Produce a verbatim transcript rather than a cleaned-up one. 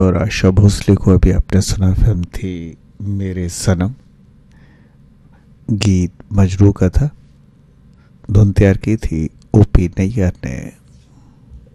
और आशा भोसले को अभी आपने सुना, फिल्म थी मेरे सनम। गीत मजरू का था, धुन तैयार की थी ओपी नैयर ने।